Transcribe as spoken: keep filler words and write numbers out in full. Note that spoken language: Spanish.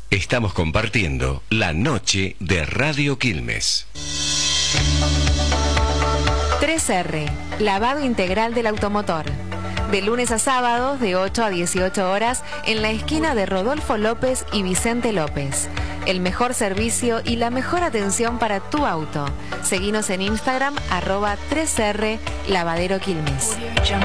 Estamos compartiendo la noche de Radio Quilmes. tres erre, lavado integral del automotor. De lunes a sábados, de ocho a dieciocho horas, en la esquina de Rodolfo López y Vicente López. El mejor servicio y la mejor atención para tu auto. Seguinos en Instagram, arroba tres erre Lavadero Quilmes.